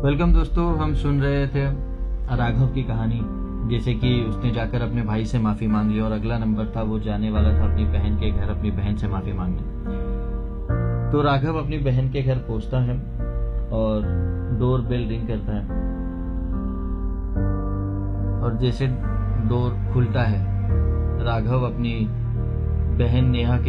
Welcome दोस्तों, हम सुन रहे थे राघव की कहानी। जैसे कि उसने जाकर अपने भाई से माफी मांग ली और अगला नंबर था वो जाने वाला था अपनी बहन के घर अपनी बहन से माफी मांगने। तो राघव अपनी बहन के घर पहुंचता है और डोर बेल रिंग करता है और जैसे डोर खुलता है राघव अपनी बहन नेहा के